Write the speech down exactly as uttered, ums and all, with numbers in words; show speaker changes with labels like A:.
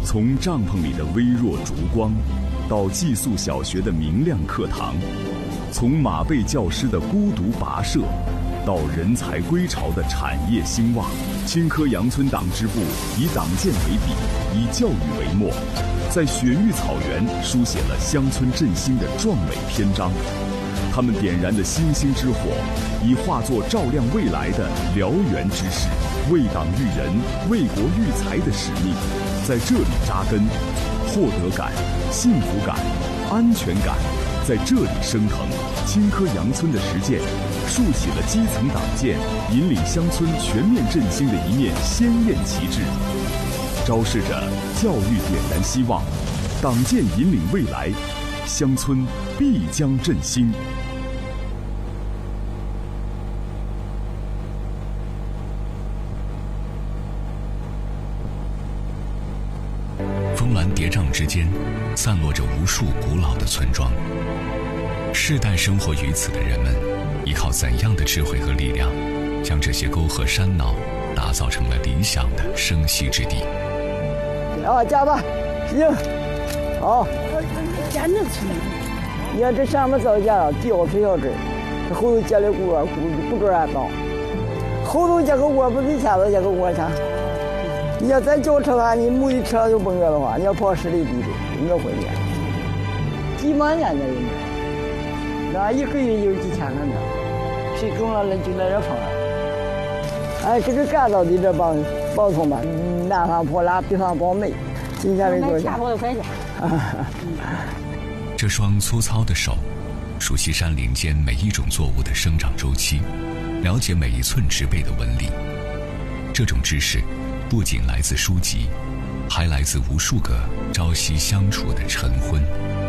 A: 从帐篷里的微弱烛光，到寄宿小学的明亮课堂，从马背教师的孤独跋涉，到人才归巢的产业兴旺，青稞阳村党支部以党建为笔，以教育为墨，在雪域草原书写了乡村振兴的壮美篇章。他们点燃的星星之火，已化作照亮未来的燎原之势。为党育人、为国育才的使命，在这里扎根，获得感、幸福感、安全感在这里升腾。青稞阳村的实践，竖起了基层党建引领乡村全面振兴的一面鲜艳旗帜，昭示着教育点燃希望，党建引领未来，乡村必将振兴。
B: 峰峦叠嶂之间，散落着无数古老的村庄。世代生活于此的人们，依靠怎样的智慧和力量，将这些沟壑山脑打造成了理想的生息之地？
C: 啊，加吧，行，好。
D: 加那村，
C: 你看这上面早加了，吊水小针，这后头加了锅，不不准俺倒。后头加个锅不比前头加个锅强。你要咱轿车啊，你木的车就崩了的话，你要跑十里地的，你要回去。几万年的人，那一个月有几千个呢？谁种了那就在这放了。哎，这个干燥的这帮帮同们，南方破烂，北方保美，今天没多少钱。
B: 这双粗糙的手，熟悉山林间每一种作物的生长周期，了解每一寸植被的纹理。这种知识不仅来自书籍，还来自无数个朝夕相处的晨昏。